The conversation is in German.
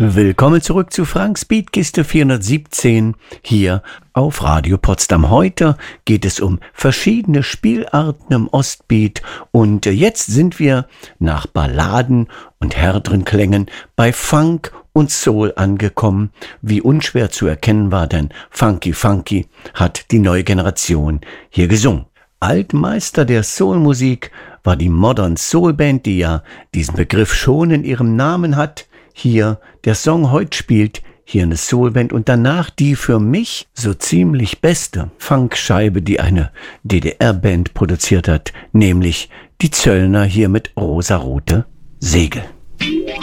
Willkommen zurück zu Franks Beatkiste 417 hier auf Radio Potsdam. Heute geht es um verschiedene Spielarten im Ostbeat und jetzt sind wir nach Balladen und härteren Klängen bei Funk und Soul angekommen, wie unschwer zu erkennen war, denn Funky Funky hat die neue Generation hier gesungen. Altmeister der Soulmusik war die Modern Soul Band, die ja diesen Begriff schon in ihrem Namen hat. Hier der Song heute spielt hier eine Soulband und danach die für mich so ziemlich beste Funkscheibe, die eine DDR-Band produziert hat, nämlich die Zöllner hier mit Rosarote Segel.